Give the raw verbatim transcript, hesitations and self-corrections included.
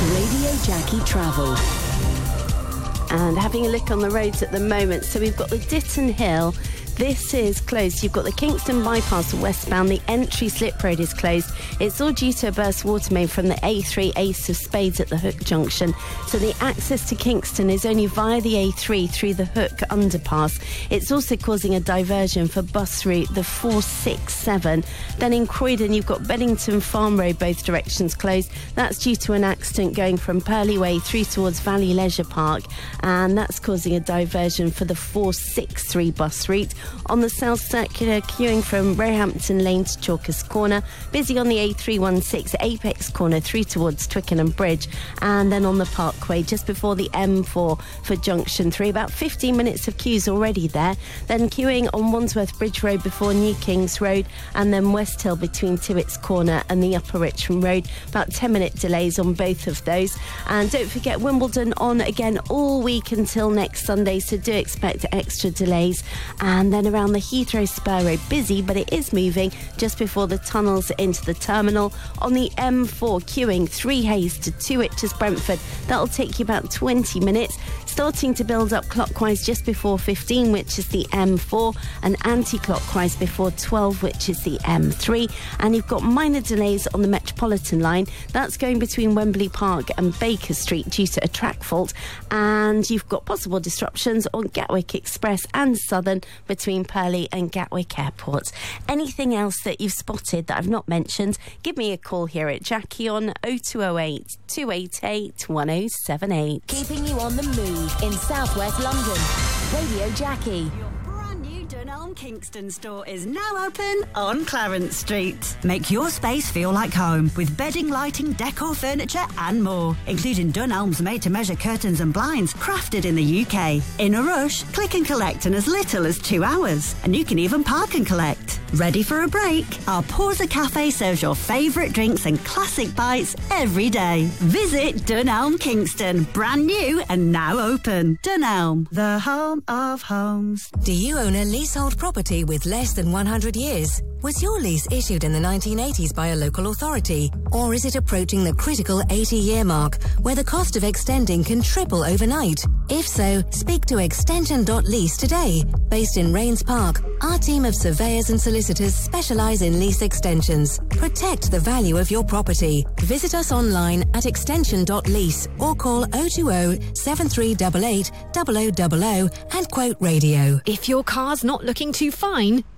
Radio Jackie Travel. And having a look on the roads at the moment, so we've got the Ditton Hill. This is closed. You've got the Kingston bypass westbound. The entry slip road is closed. It's all due to a burst water main from the A three Ace of Spades at the Hook junction. So the access to Kingston is only via the A three through the Hook underpass. It's also causing a diversion for bus route the four six seven. Then in Croydon, you've got Beddington Farm Road, both directions closed. That's due to an accident going from Purley Way through towards Valley Leisure Park, and that's causing a diversion for the four six three bus route. On the South Circular, queuing from Roehampton Lane to Chalkers Corner. Busy on the A three one six Apex Corner through towards Twickenham Bridge. And then on the Parkway, just before the M four for Junction three. About fifteen minutes of queues already there. Then queuing on Wandsworth Bridge Road before New Kings Road. And then West Hill between Tiwit's Corner and the Upper Richmond Road. About ten minute delays on both of those. And don't forget, Wimbledon on again all week until next Sunday. So do expect extra delays. And then around the Heathrow Spur Road, busy, but it is moving just before the tunnels into the terminal. On the M four, queuing Three Hayes to Twitches Brentford. That'll take you about twenty minutes. Starting to build up clockwise just before fifteen, which is the M four, and anti-clockwise before twelve, which is the M three. And you've got minor delays on the Metropolitan line. That's going between Wembley Park and Baker Street due to a track fault. And you've got possible disruptions on Gatwick Express and Southern between Purley and Gatwick Airports. Anything else that you've spotted that I've not mentioned, give me a call here at Jackie on oh two oh eight, two eight eight, one oh seven eight. Keeping you on the move in southwest London. Radio Jackie. Your brand new Dunelm Kingston store is now open on Clarence Street. Make your space feel like home with bedding, lighting, decor, furniture and more, including Dunelm's made-to-measure curtains and blinds crafted in the U K. In a rush, click and collect in as little as two hours, and you can even park and collect. Ready for a break? Our Porza Cafe serves your favourite drinks and classic bites every day. Visit Dunelm Kingston, brand new and now open. Dunelm, the home of homes. Do you own a leasehold property with less than one hundred years? Was your lease issued in the nineteen eighties by a local authority? Or is it approaching the critical eighty year mark, where the cost of extending can triple overnight? If so, speak to extension dot lease today. Based in Rains Park, our team of surveyors and solicitors specialise in lease extensions. Protect the value of your property. Visit us online at extension dot lease or call oh two oh, seven three eight eight, oh oh oh oh and quote radio. If your car's not looking too fine,